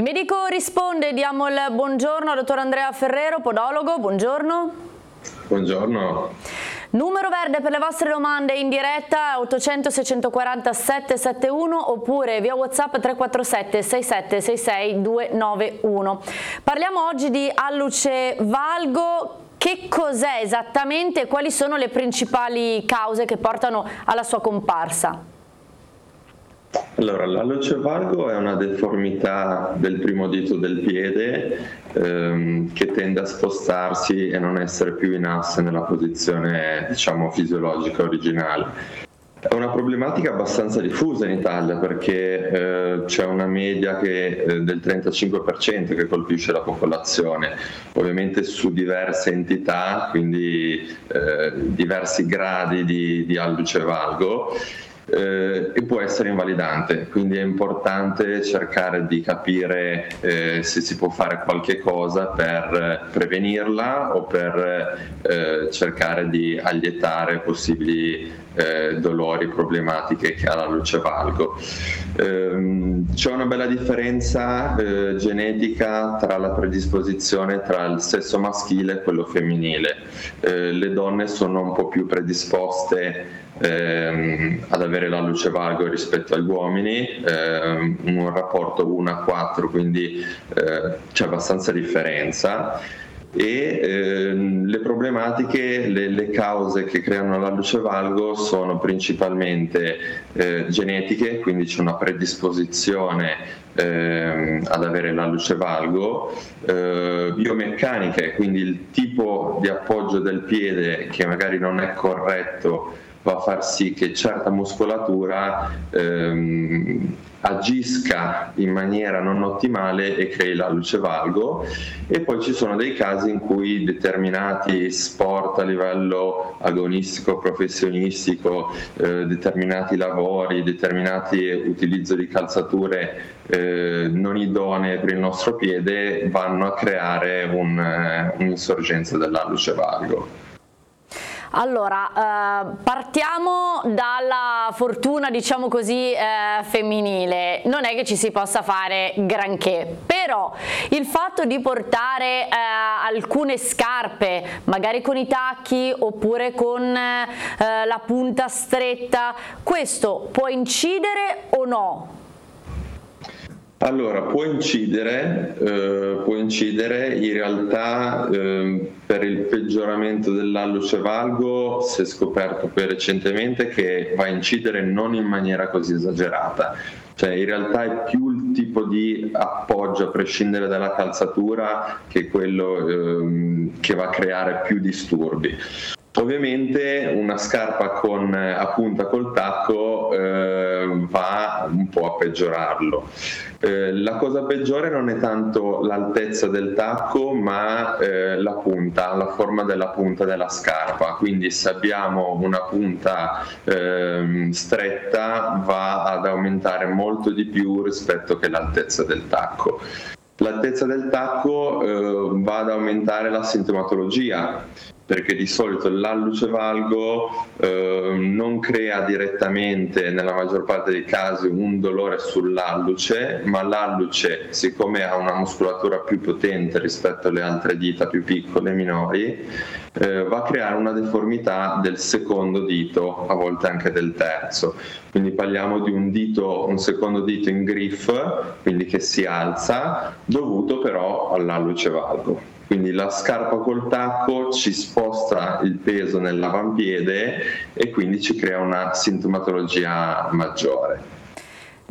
Il medico risponde, diamo il buongiorno al dottor Andrea Ferrero, podologo, buongiorno. Buongiorno. Numero verde per le vostre domande in diretta 800 640 771 oppure via WhatsApp 347 6766 291. Parliamo oggi di alluce valgo. Che cos'è esattamente e quali sono le principali cause che portano alla sua comparsa? Allora, l'alluce valgo è una deformità del primo dito del piede che tende a spostarsi e non essere più in asse nella posizione, diciamo, fisiologica originale. È una problematica abbastanza diffusa in Italia perché c'è una media del 35% che colpisce la popolazione, ovviamente su diverse entità, quindi diversi gradi di alluce valgo. E può essere invalidante, quindi è importante cercare di capire se si può fare qualche cosa per prevenirla o per cercare di allietare possibili dolori, problematiche che ha l'alluce valgo. C'è una bella differenza genetica tra la predisposizione tra il sesso maschile e quello femminile. Le donne sono un po' più predisposte ad avere l'alluce valgo rispetto agli uomini, un rapporto 1:4, quindi c'è abbastanza differenza. E le problematiche, le cause che creano l'alluce valgo sono principalmente genetiche, quindi c'è una predisposizione ad avere l'alluce valgo, biomeccaniche, quindi il tipo di appoggio del piede che magari non è corretto va a far sì che certa muscolatura agisca in maniera non ottimale e crei l'alluce valgo. E poi ci sono dei casi in cui determinati sport a livello agonistico, professionistico, determinati lavori, determinati utilizzo di calzature non idonee per il nostro piede vanno a creare un'insorgenza dell'alluce valgo. Allora, partiamo dalla fortuna, diciamo così, femminile. Non è che ci si possa fare granché, però il fatto di portare alcune scarpe, magari con i tacchi oppure con la punta stretta, questo può incidere o no? Allora, può incidere, in realtà per il peggioramento dell'alluce valgo si è scoperto poi recentemente che va a incidere non in maniera così esagerata, cioè in realtà è più il tipo di appoggio a prescindere dalla calzatura che è quello che va a creare più disturbi. Ovviamente una scarpa a punta col tacco va un po' a peggiorarlo. La cosa peggiore non è tanto l'altezza del tacco, ma la punta, la forma della punta della scarpa. Quindi se abbiamo una punta stretta va ad aumentare molto di più rispetto che l'altezza del tacco. L'altezza del tacco va ad aumentare la sintomatologia, perché di solito l'alluce valgo non crea direttamente, nella maggior parte dei casi, un dolore sull'alluce, ma l'alluce, siccome ha una muscolatura più potente rispetto alle altre dita più piccole, minori, va a creare una deformità del secondo dito, a volte anche del terzo. Quindi parliamo di un secondo dito in griff, quindi che si alza, dovuto però all'alluce valgo. Quindi la scarpa col tacco ci sposta il peso nell'avampiede e quindi ci crea una sintomatologia maggiore.